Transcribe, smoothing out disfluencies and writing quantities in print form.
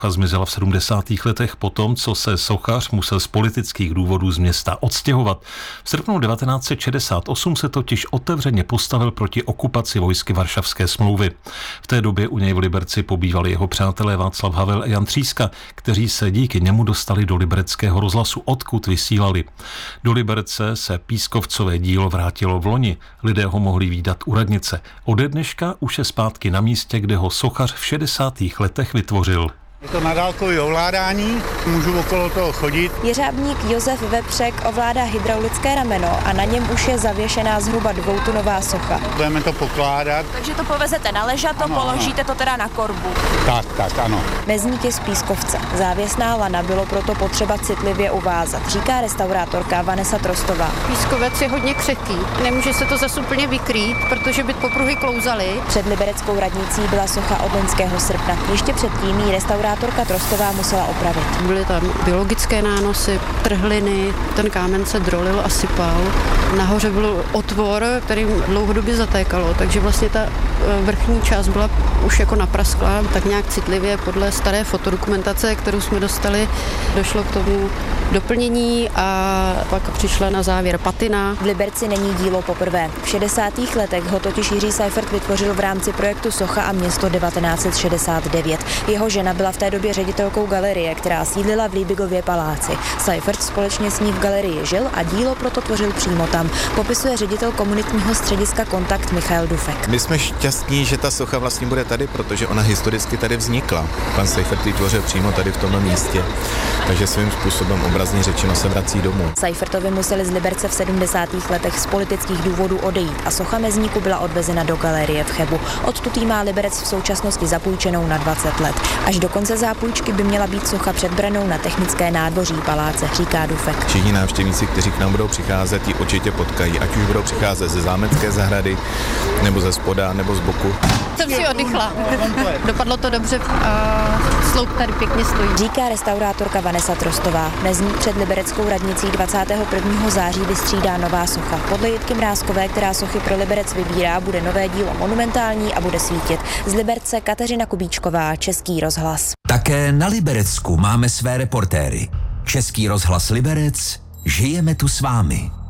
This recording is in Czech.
Zmizela v 70. letech potom, co se sochař musel z politických důvodů z města odstěhovat. V srpnu 1968 se totiž otevřeně postavil proti okupaci vojsky Varšavské smlouvy. V té době u něj v Liberci pobývali jeho přátelé Václav Havel a Jan Tříska, kteří se díky němu dostali do Libereckého rozhlasu, odkud vysílali. Do Liberce se Pískovcové dílo vrátilo v loni. Lidé ho mohli vídat u radnice. Ode dneška už je zpátky na místě, kde ho sochař v 60. letech vytvořil. Je to na dálkové ovládání, můžu okolo toho chodit. Jeřábník Josef Vepřek ovládá hydraulické rameno a na něm už je zavěšená zhruba 2tunová socha. Budeme to pokládat. Takže to povezete na ležato, položíte to teda na korbu. Tak, ano. Mezník je z pískovce. Závěsná lana bylo proto potřeba citlivě uvázat, říká restaurátorka Vanesa Trostová. Pískovec je hodně křehký, nemůže se to zas úplně vykrýt, protože by popruhy klouzaly. Před libereckou radnicí byla socha od loňského srpna. Ještě předtím jí restaurátorka Trostová musela opravit. Byly tam biologické nánosy, trhliny, ten kámen se drolil a sypal. Nahoře byl otvor, kterým dlouhodobě zatékalo, takže vlastně ta vrchní část byla už jako naprasklá, tak nějak citlivě podle staré fotodokumentace, kterou jsme dostali, došlo k tomu doplnění a pak přišla na závěr patina. V Liberci není dílo poprvé. V 60. letech ho totiž Jiří Seifert vytvořil v rámci projektu Socha a město 1969. Jeho žena byla v té době ředitelkou galerie, která sídlila v Líbigově paláci. Seifert společně s ní v galerii žil a dílo proto tvořil přímo tam. Popisuje ředitel komunitního střediska Kontakt Michael Dufek. My jsme šťastní, že ta socha vlastně bude tady, protože ona historicky tady vznikla. Pan Seifert ji tvořil přímo tady v tomhle místě, takže svým způsobem obrazně řečeno se vrací domů. Seifertovi museli z Liberce v 70. letech z politických důvodů odejít a socha mezníku byla odvezena do galerie v Chebu. Odtud jí má Liberec v současnosti zapůjčenou na 20 let. Až do konce zápůjčky by měla být socha před branou na technické nádvoří paláce, říká Dufek. Všichni návštěvníci, kteří k nám budou přicházet, ji určitě potkají, ať už budou přicházet ze zámecké zahrady, nebo ze spoda, nebo z boku. Jsem si oddychla. Dopadlo to dobře a sloup tady pěkně stojí. Říká restaurátorka Vanesa Trostová. Mezník před libereckou radnicí 21. září vystřídá nová socha. Podle Jitky Mrázkové, která sochy pro Liberec vybírá, bude nové dílo monumentální a bude svítit. Z Liberce Kateřina Kubíčková, Český rozhlas. Také na Liberecku máme své reportéry. Český rozhlas Liberec, žijeme tu s vámi.